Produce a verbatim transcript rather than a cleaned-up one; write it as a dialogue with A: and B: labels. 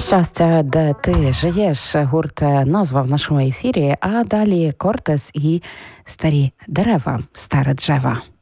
A: Щастя, де ти живеш, гурт назва в нашому ефірі, а далі Кортес і старі дерева, старе джева.